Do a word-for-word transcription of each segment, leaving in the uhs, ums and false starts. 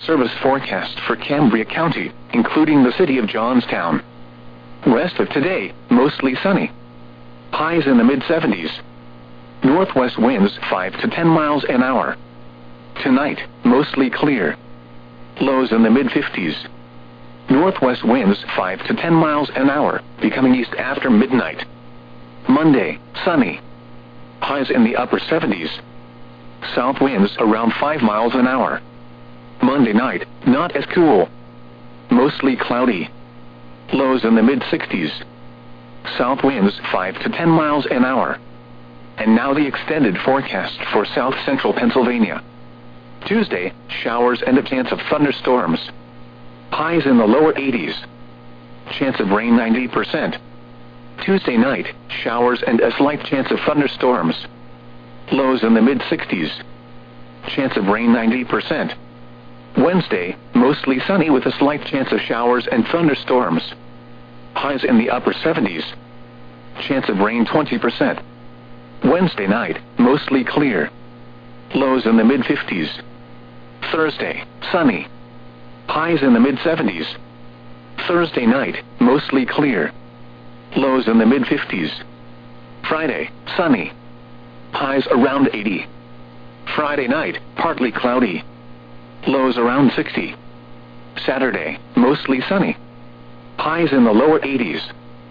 Service forecast for Cambria County, including the city of Johnstown. Rest of today, mostly sunny. Highs in the mid seventies. Northwest winds five to ten miles an hour. Tonight, mostly clear. Lows in the mid fifties. Northwest winds five to ten miles an hour, becoming east after midnight. Monday, sunny. Highs in the upper seventies. South winds around five miles an hour. Monday night, not as cool. Mostly cloudy. Lows in the mid sixties. South winds five to ten miles an hour. And now the extended forecast for south central Pennsylvania. Tuesday, showers and a chance of thunderstorms. Highs in the lower eighties. Chance of rain ninety percent. Tuesday night, showers and a slight chance of thunderstorms. Lows in the mid sixties. Chance of rain ninety percent. Wednesday, mostly sunny with a slight chance of showers and thunderstorms. Highs in the upper seventies. Chance of rain twenty percent. Wednesday night, mostly clear. Lows in the mid fifties. Thursday, sunny. Highs in the mid seventies. Thursday night, mostly clear. Lows in the mid fifties. Friday, sunny. Highs around eighty. Friday night, partly cloudy. Lows around sixty. Saturday, mostly sunny. Highs in the lower eighties.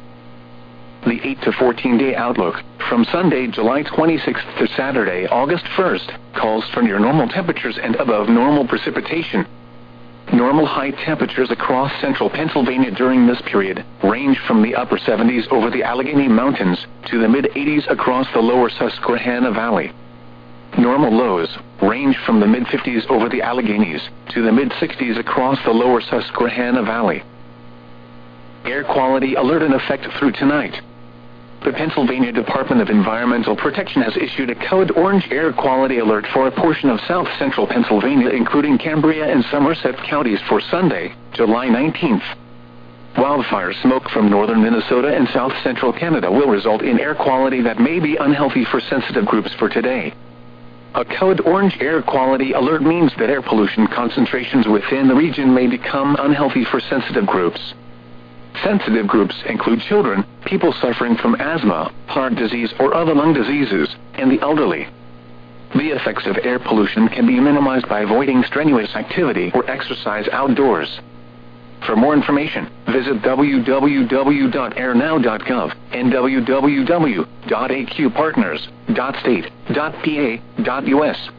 The eight to fourteen day outlook, from Sunday, July twenty-sixth to Saturday, August first, calls for near normal temperatures and above normal precipitation. Normal high temperatures across central Pennsylvania during this period range from the upper seventies over the Allegheny Mountains to the mid eighties across the lower Susquehanna Valley. Normal lows range from the mid fifties over the Alleghenies to the mid sixties across the lower Susquehanna Valley. Air quality alert in effect through tonight. The Pennsylvania Department of Environmental Protection has issued a code orange air quality alert for a portion of south central Pennsylvania, including Cambria and Somerset counties, for Sunday, July nineteenth. Wildfire smoke from northern Minnesota and south central Canada will result in air quality that may be unhealthy for sensitive groups for today. A code orange air quality alert means that air pollution concentrations within the region may become unhealthy for sensitive groups. Sensitive groups include children, people suffering from asthma, heart disease or other lung diseases, and the elderly. The effects of air pollution can be minimized by avoiding strenuous activity or exercise outdoors. For more information, visit w w w dot air now dot gov and w w w dot a q partners dot state dot p a dot u s.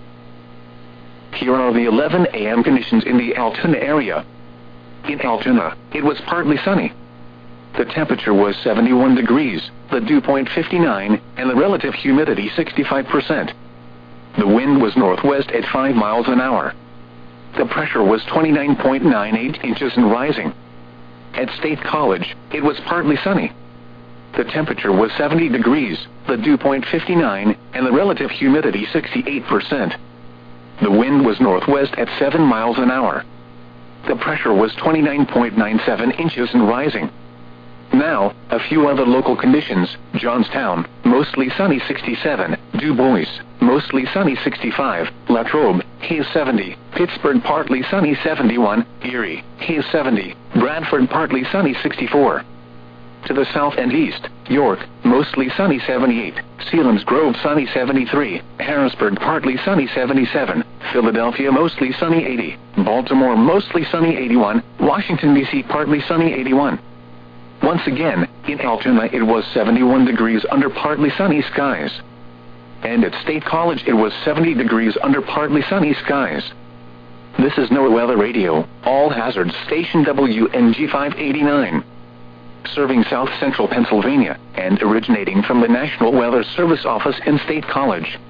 Here are the eleven a m conditions in the Altoona area. In Altoona, it was partly sunny. The temperature was seventy-one degrees, the dew point fifty-nine, and the relative humidity sixty-five percent. The wind was northwest at five miles an hour. The pressure was twenty-nine point nine eight inches and rising. At State College, it was partly sunny. The temperature was seventy degrees, the dew point fifty-nine, and the relative humidity sixty-eight percent. The wind was northwest at seven miles an hour. The pressure was twenty-nine point nine seven inches and rising. Now, a few other local conditions. Johnstown, mostly sunny sixty-seven, Du Bois, mostly sunny sixty-five, Latrobe, haze seventy, Pittsburgh partly sunny seventy-one, Erie, haze seventy, Bradford partly sunny sixty-four. To the south and east, York, mostly sunny seventy-eight, Selinsgrove sunny seventy-three, Harrisburg partly sunny seventy-seven, Philadelphia mostly sunny eighty, Baltimore mostly sunny eighty-one, Washington D C partly sunny eighty-one. Once again, in Altoona it was seventy-one degrees under partly sunny skies. And at State College it was seventy degrees under partly sunny skies. This is NOAA Weather Radio, all hazards station W N G five eighty-nine. Serving south central Pennsylvania, and originating from the National Weather Service office in State College.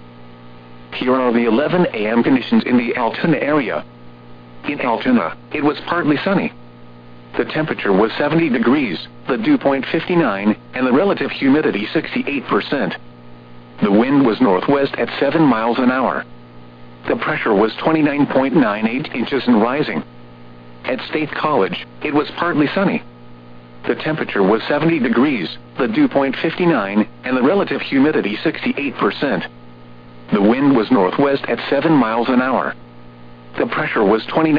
Here are the eleven a m conditions in the Altoona area. In Altoona, it was partly sunny. The temperature was seventy degrees, the dew point fifty-nine, and the relative humidity sixty-eight percent. The wind was northwest at seven miles an hour. The pressure was twenty-nine point nine eight inches and rising. At State College, it was partly sunny. The temperature was seventy degrees, the dew point fifty-nine, and the relative humidity sixty-eight percent. The wind was northwest at seven miles an hour. The pressure was twenty-nine